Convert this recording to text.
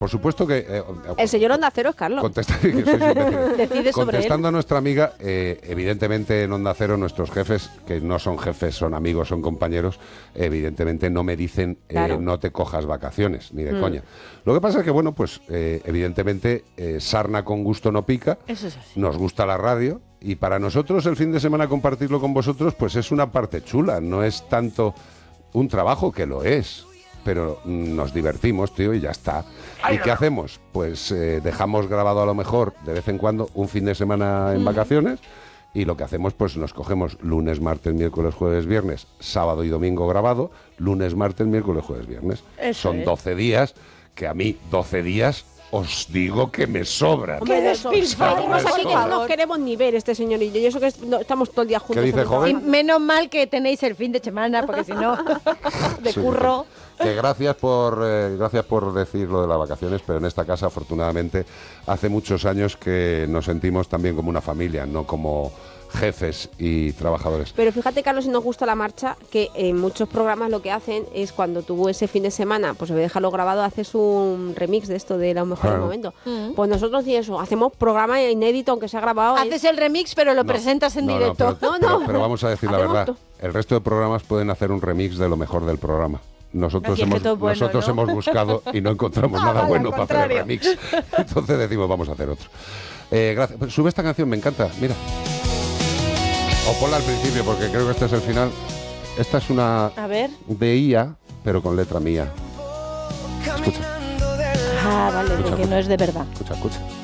Por supuesto que... el señor Onda Cero es Carlos. Decide contestando a nuestra amiga, evidentemente en Onda Cero nuestros jefes, que no son jefes, son amigos, son compañeros, evidentemente no me dicen claro. No te cojas vacaciones, ni de coña. Lo que pasa es que, bueno, pues evidentemente sarna con gusto no pica, eso es así. Nos gusta la radio y para nosotros el fin de semana compartirlo con vosotros pues es una parte chula, no es tanto un trabajo que lo es. Pero nos divertimos, tío, y ya está. ¿Y qué hacemos? Pues dejamos grabado a lo mejor de vez en cuando un fin de semana en vacaciones y lo que hacemos pues nos cogemos lunes, martes, miércoles, jueves, viernes, sábado y domingo grabado, lunes, martes, miércoles, jueves, viernes. Eso son es. 12 días, que a mí 12 días... os digo que me sobran. ¡Qué despilfarro! Aquí que no nos queremos ni ver este señor y yo. Y eso que estamos todo el día juntos. ¿Qué dice, joven? Y menos mal que tenéis el fin de semana, porque si no, de curro... Que gracias por decir lo de las vacaciones, pero en esta casa, afortunadamente, hace muchos años que nos sentimos también como una familia, no como jefes y trabajadores. Pero fíjate, Carlos, si nos gusta la marcha, que en muchos programas lo que hacen es cuando tú ese fin de semana, pues en vez de dejarlo grabado, haces un remix de esto de los mejores momentos. Pues nosotros y eso, hacemos programa inédito, aunque se ha grabado. Haces el remix, pero lo presentas en directo. Pero vamos a decir la verdad, el resto de programas pueden hacer un remix de lo mejor del programa. Nosotros hemos buscado y no encontramos nada bueno para hacer el remix. Entonces decimos, vamos a hacer otro. Gracias. Pues sube esta canción, me encanta, mira. O ponla al principio, porque creo que este es el final. Esta es una de IA, pero con letra mía. Escucha. Ah, vale, porque no es de verdad. Escucha.